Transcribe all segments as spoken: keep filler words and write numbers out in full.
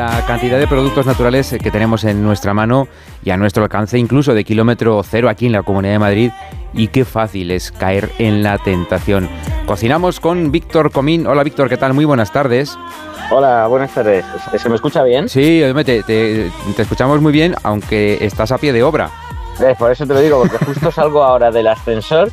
la cantidad de productos naturales que tenemos en nuestra mano y a nuestro alcance, incluso de kilómetro cero aquí en la Comunidad de Madrid, y qué fácil es caer en la tentación. Cocinamos con Víctor Comín. Hola Víctor, ¿qué tal? Muy buenas tardes. Hola, buenas tardes. ¿Se me escucha bien? Sí, te, te, te escuchamos muy bien, aunque estás a pie de obra. Eh, por eso te lo digo, porque justo salgo ahora del ascensor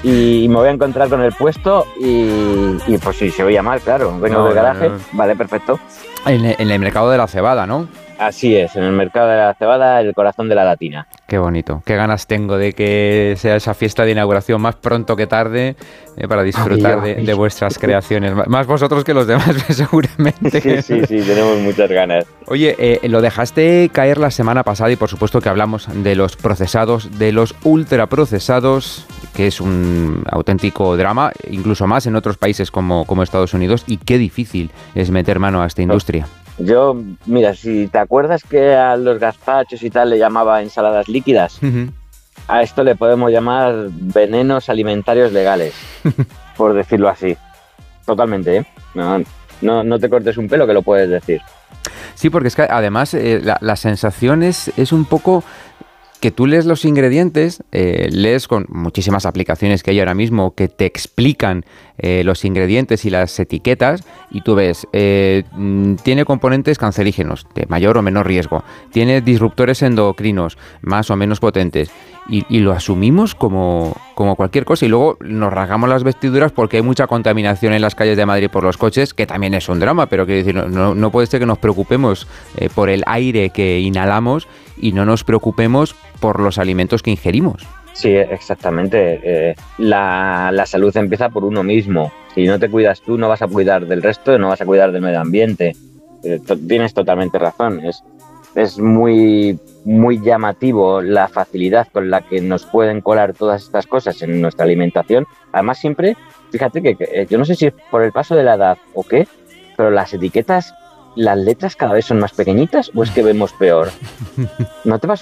y me voy a encontrar con el puesto y, y pues sí, se oía mal, claro. Vengo no, del garaje, no, no. Vale, perfecto. En, en el mercado de la cebada, ¿no? Así es, en el mercado de la cebada, el corazón de la Latina. Qué bonito, qué ganas tengo de que sea esa fiesta de inauguración más pronto que tarde eh, para disfrutar de, de vuestras creaciones. Más vosotros que los demás, seguramente. Sí, sí, sí, tenemos muchas ganas. Oye, eh, lo dejaste caer la semana pasada y por supuesto que hablamos de los procesados, de los ultraprocesados, que es un auténtico drama, incluso más en otros países como, como Estados Unidos, y qué difícil es meter mano a esta industria. Yo, mira, si te acuerdas que a los gazpachos y tal le llamaba ensaladas líquidas, uh-huh. A esto le podemos llamar venenos alimentarios legales, por decirlo así. Totalmente, ¿eh? No, no, no te cortes un pelo que lo puedes decir. Sí, porque es que además eh, la, la sensación es, es un poco que tú lees los ingredientes, eh, lees con muchísimas aplicaciones que hay ahora mismo que te explican eh, los ingredientes y las etiquetas y tú ves, eh, tiene componentes cancerígenos de mayor o menor riesgo, tiene disruptores endocrinos más o menos potentes y, y lo asumimos como, como cualquier cosa y luego nos rasgamos las vestiduras porque hay mucha contaminación en las calles de Madrid por los coches, que también es un drama, pero quiero decir, no, no puede ser que nos preocupemos eh, por el aire que inhalamos y no nos preocupemos por los alimentos que ingerimos. Sí, exactamente. Eh, la, la salud empieza por uno mismo. Si no te cuidas tú, no vas a cuidar del resto, no vas a cuidar del medio ambiente. Eh, to- tienes totalmente razón. Es, es muy, muy llamativo la facilidad con la que nos pueden colar todas estas cosas en nuestra alimentación. Además, siempre, fíjate que, que yo no sé si es por el paso de la edad o qué, pero las etiquetas, las letras cada vez son más pequeñitas o es que vemos peor. ¿No te pasa?